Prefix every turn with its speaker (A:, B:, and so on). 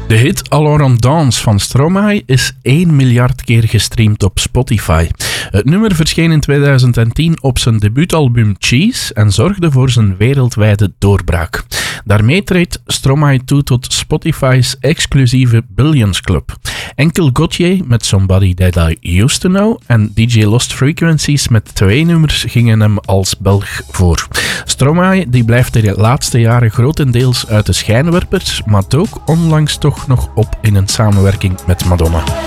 A: De hit Alors on Danse van Stromae is 1 miljard keer gestreamd op Spotify. Het nummer verscheen in 2010 op zijn debuutalbum Cheese en zorgde voor zijn wereldwijde doorbraak. Daarmee treedt Stromae toe tot Spotify's exclusieve Billions Club. Enkel Gotye met Somebody That I Used To Know en DJ Lost Frequencies met 2 nummers gingen hem als Belg voor. Stromae die blijft de laatste jaren grotendeels uit de schijnwerpers, maar dook onlangs toch nog op in een samenwerking met Madonna.